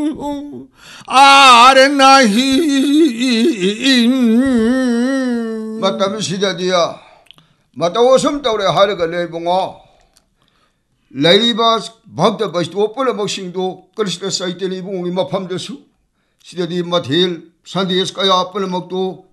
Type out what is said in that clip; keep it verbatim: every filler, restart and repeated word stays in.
아레나히 마땀 시다디야 마따 오섬 떠래 하르가 레봉아 레리바 박다 바스도 오빠라 먹싱도 그리스도 사이텔이 봉이 마팜데수 시다디 마틸 산디에스 까야 아빠라 먹도